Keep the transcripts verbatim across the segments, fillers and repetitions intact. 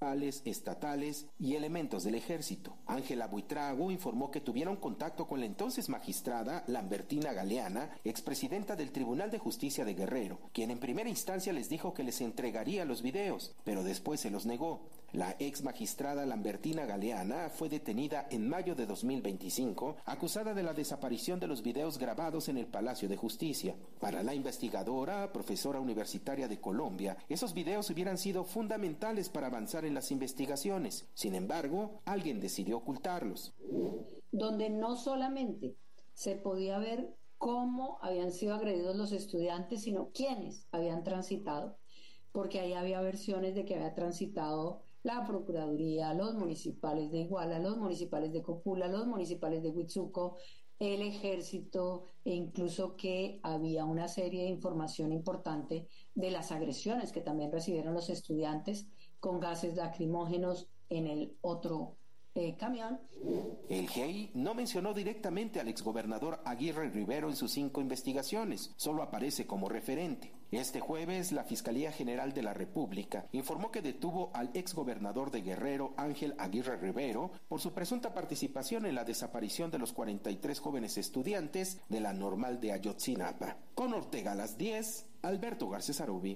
estatales y elementos del ejército. Ángela Buitrago informó que tuvieron contacto con la entonces magistrada Lambertina Galeana, expresidenta del Tribunal de Justicia de Guerrero, quien en primera instancia les dijo que les entregaría los videos, pero después se los negó. La ex magistrada Lambertina Galeana fue detenida en mayo de dos mil veinticinco, acusada de la desaparición de los videos grabados en el Palacio de Justicia. Para la investigadora, profesora universitaria de Colombia, esos videos hubieran sido fundamentales para avanzar en las investigaciones. Sin embargo, alguien decidió ocultarlos. Donde no solamente se podía ver cómo habían sido agredidos los estudiantes, sino quiénes habían transitado, porque ahí había versiones de que había transitado la Procuraduría, los municipales de Iguala, los municipales de Copula, los municipales de Huitzuco, el ejército, e incluso que había una serie de información importante de las agresiones que también recibieron los estudiantes con gases lacrimógenos en el otro eh, camión. El G E I no mencionó directamente al exgobernador Aguirre Rivero en sus cinco investigaciones, solo aparece como referente. Este jueves, la Fiscalía General de la República informó que detuvo al exgobernador de Guerrero, Ángel Aguirre Rivero, por su presunta participación en la desaparición de los cuarenta y tres jóvenes estudiantes de la Normal de Ayotzinapa. Con Ortega a las diez, Alberto Garcés Arubi.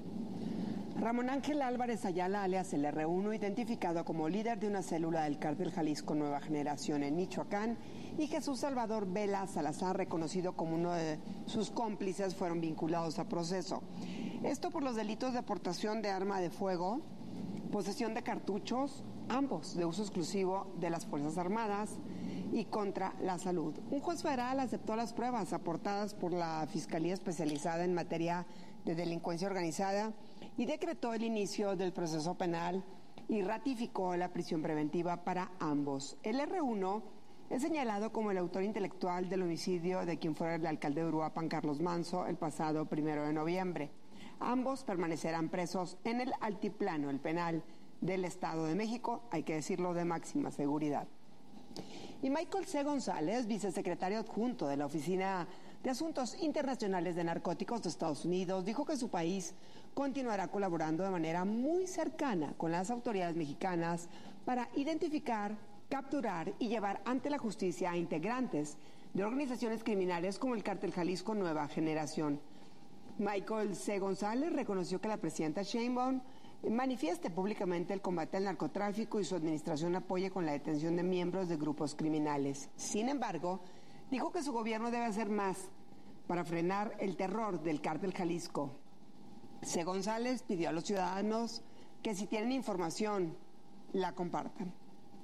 Ramón Ángel Álvarez Ayala, alias el erre uno, identificado como líder de una célula del Cártel Jalisco Nueva Generación en Michoacán, y Jesús Salvador Vela Salazar, reconocido como uno de sus cómplices, fueron vinculados a proceso. Esto por los delitos de aportación de arma de fuego, posesión de cartuchos, ambos de uso exclusivo de las Fuerzas Armadas, y contra la salud. Un juez federal aceptó las pruebas aportadas por la Fiscalía Especializada en Materia de Delincuencia Organizada y decretó el inicio del proceso penal y ratificó la prisión preventiva para ambos. El erre uno es señalado como el autor intelectual del homicidio de quien fuera el alcalde de Uruapan, Carlos Manzo, el pasado primero de noviembre. Ambos permanecerán presos en el altiplano, el penal del Estado de México, hay que decirlo, de máxima seguridad. Y Michael C. González, vicesecretario adjunto de la Oficina de Asuntos Internacionales de Narcóticos de Estados Unidos, dijo que su país continuará colaborando de manera muy cercana con las autoridades mexicanas para identificar, capturar y llevar ante la justicia a integrantes de organizaciones criminales como el Cártel Jalisco Nueva Generación. Michael C. González reconoció que la presidenta Sheinbaum manifieste públicamente el combate al narcotráfico y su administración apoye con la detención de miembros de grupos criminales. Sin embargo, dijo que su gobierno debe hacer más para frenar el terror del Cártel Jalisco. C. González pidió a los ciudadanos que si tienen información, la compartan.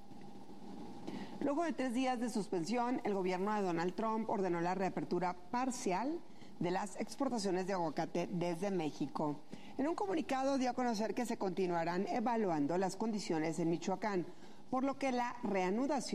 Luego de tres días de suspensión, el gobierno de Donald Trump ordenó la reapertura parcial de las exportaciones de aguacate desde México. En un comunicado dio a conocer que se continuarán evaluando las condiciones en Michoacán, por lo que la reanudación